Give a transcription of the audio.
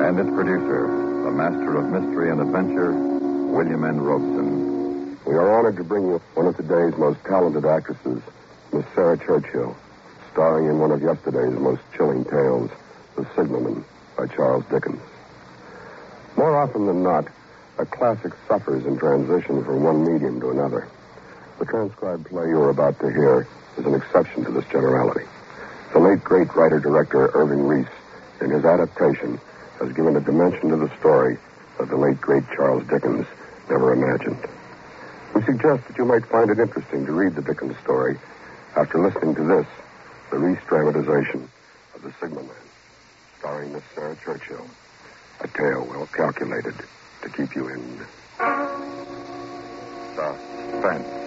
And its producer, the master of mystery and adventure, William N. Robson. We are honored to bring you one of today's most talented actresses, Miss Sarah Churchill, starring in one of yesterday's most chilling tales, The Signalman, by Charles Dickens. More often than not, a classic suffers in transition from one medium to another. The transcribed play you are about to hear is an exception to this generality. The late, great writer-director Irving Reese, in his adaptation, has given a dimension to the story that the late, great Charles Dickens never imagined. We suggest that you might find it interesting to read the Dickens story after listening to this, the Reese dramatization of The Signalman, starring Miss Sarah Churchill, a tale well calculated to keep you in suspense.